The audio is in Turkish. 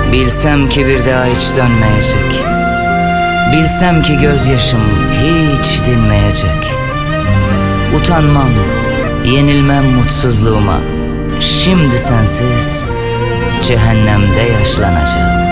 Bilsem ki bir daha hiç dönmeyecek. Bilsem ki gözyaşım hiç dinmeyecek. Utanmam, yenilmem mutsuzluğuma. Şimdi sensiz cehennemde yaşlanacağım.